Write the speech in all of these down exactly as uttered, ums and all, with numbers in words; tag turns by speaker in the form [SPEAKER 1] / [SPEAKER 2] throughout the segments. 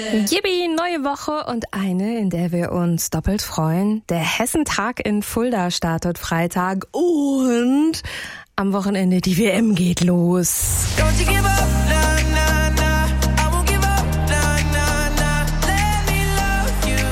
[SPEAKER 1] Yippie, neue Woche und eine, in der wir uns doppelt freuen. Der Hessentag in Fulda startet Freitag und am Wochenende die W M geht los. Don't you give up, nah, nah, nah. I won't give up, nah, nah, nah. Let me love you,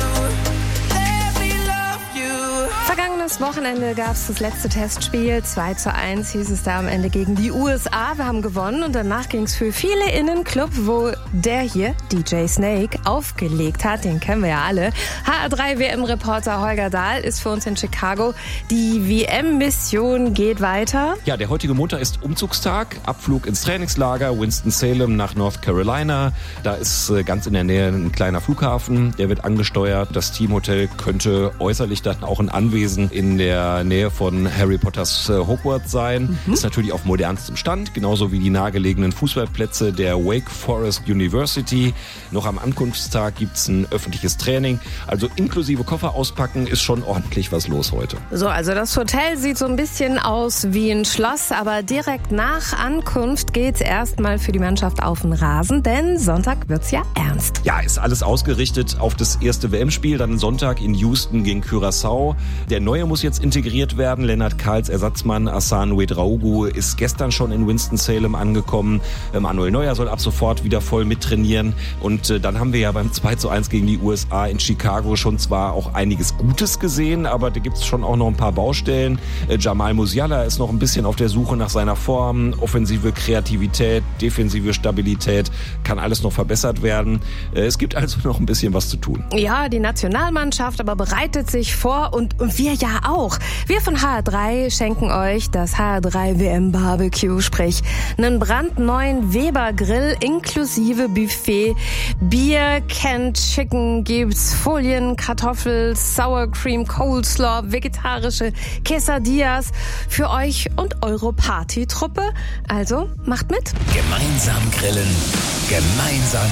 [SPEAKER 1] let me love you. Vergangenes Wochenende gab es das letzte Testspiel. zwei zu eins hieß es da am Ende gegen die U S A. Wir haben gewonnen und danach ging es für viele in den Club, wo der hier, D J Snake, aufgelegt hat. Den kennen wir ja alle. H R drei W M-Reporter Holger Dahl ist für uns in Chicago. Die W M-Mission geht weiter.
[SPEAKER 2] Ja, der heutige Montag ist Umzugstag. Abflug ins Trainingslager Winston-Salem nach North Carolina. Da ist ganz in der Nähe ein kleiner Flughafen. Der wird angesteuert. Das Teamhotel könnte äußerlich dann auch ein Anwesen in der Nähe von Harry Potters Hogwarts sein. Mhm. Ist natürlich auf modernstem Stand, genauso wie die nahegelegenen Fußballplätze der Wake Forest University. Noch am Ankunftstag gibt's ein öffentliches Training. Also inklusive Koffer auspacken ist schon ordentlich was los heute.
[SPEAKER 1] So, also das Hotel sieht so ein bisschen aus wie ein Schloss, aber direkt nach Ankunft geht's erstmal für die Mannschaft auf den Rasen, denn Sonntag wird's ja ernst.
[SPEAKER 2] Ja, ist alles ausgerichtet auf das erste W M-Spiel, dann Sonntag in Houston gegen Curaçao. Der Neue muss jetzt integriert werden. Lennart Kahls Ersatzmann Hassan Ouedraogo ist gestern schon in Winston-Salem angekommen. Manuel Neuer soll ab sofort wieder voll mittrainieren. Und äh, dann haben wir ja beim zwei zu eins gegen die U S A in Chicago schon zwar auch einiges Gutes gesehen, aber da gibt's schon auch noch ein paar Baustellen. Äh, Jamal Musiala ist noch ein bisschen auf der Suche nach seiner Form. Offensive Kreativität, defensive Stabilität, kann alles noch verbessert werden. Äh, es gibt also noch ein bisschen was zu tun.
[SPEAKER 1] Ja, die Nationalmannschaft aber bereitet sich vor und, und wir ja auch. Wir von H R drei schenken euch das H R drei W M Barbecue, sprich einen brandneuen Weber Grill inklusive Buffet. Bier, Canned Chicken gibt's, Folien, Kartoffel, Sour Cream, Coleslaw, vegetarische Quesadillas für euch und eure Partytruppe. Also macht mit.
[SPEAKER 3] Gemeinsam grillen, gemeinsam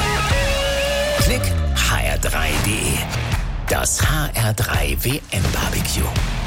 [SPEAKER 3] jubeln. Klick H R drei punkt de. Das H R drei W M Barbecue.